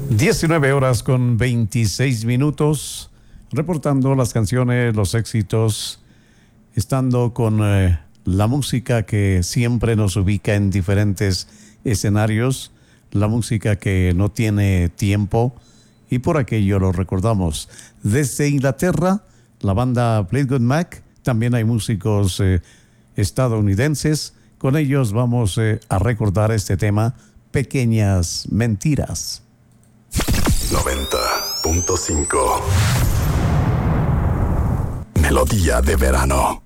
19 horas con 26 minutos, reportando las canciones, los éxitos, estando con la música que siempre nos ubica en diferentes escenarios, la música que no tiene tiempo, y por aquello lo recordamos. Desde Inglaterra, la banda Fleetwood Mac, también hay músicos estadounidenses, con ellos vamos a recordar este tema, Pequeñas Mentiras. 90.5 Melodía de verano.